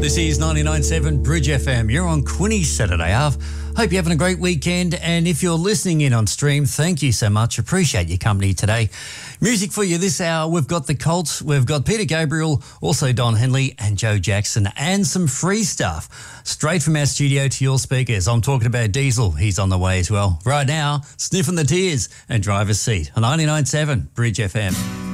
This is 99.7 Bridge FM. You're on Quinny's Saturday half. Hope you're having a great weekend. And if you're listening in on stream, thank you so much. Appreciate your company today. Music for you this hour. We've got the Colts. We've got Peter Gabriel, also Don Henley and Joe Jackson, and some free stuff straight from our studio to your speakers. I'm talking about Diesel. He's on the way as well. Right now, Sniffing the Tears and Driver's Seat on 99.7 Bridge FM.